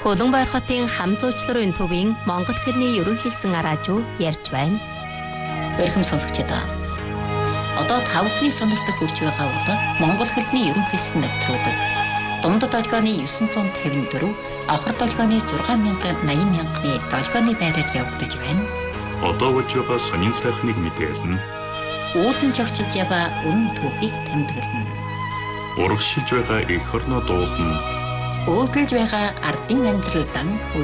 Улаанбаяр хотын хам зуучларын төвийн монгол хэлний ерөнхийлсэн радио ярьж байна. Өрхөм сонсогчдоо. Одоо 5 хүний сонирхолтой хүрч байгаа бол монгол хэлний ерөнхийлсэн нэвтрүүлэг. Дундад долгионы 954, авхар долгионы 6,80,000-ны долгионы байраар явагдаж байна. Одоо болж байгаа сонин сайхныг мэдээлнэ. Үүдэн жогчилж яваа өмнө түүхийг тэмдэглэнэ. Урагшилж байгаа эх орноо дуулна. Өөдрөж байгаа ардын амьдралдан